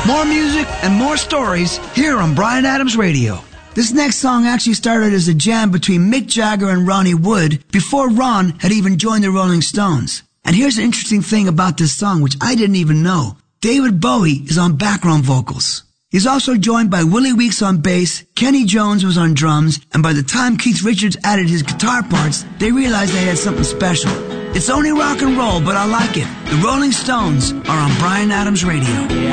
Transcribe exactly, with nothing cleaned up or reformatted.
More music and more stories here on Bryan Adams Radio. This next song actually started as a jam between Mick Jagger and Ronnie Wood before Ron had even joined the Rolling Stones. And here's an interesting thing about this song, which I didn't even know. David Bowie is on background vocals. He's also joined by Willie Weeks on bass, Kenny Jones was on drums, and by the time Keith Richards added his guitar parts, they realized they had something special. It's only rock and roll, but I like it. The Rolling Stones are on Bryan Adams Radio. Yeah.